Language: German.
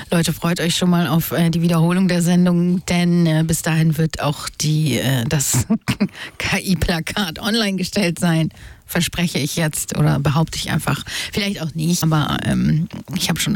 Leute, freut euch schon mal auf die Wiederholung der Sendung, denn bis dahin wird auch das KI-Plakat online gestellt sein. Verspreche ich jetzt oder behaupte ich einfach. Vielleicht auch nicht, aber ich habe schon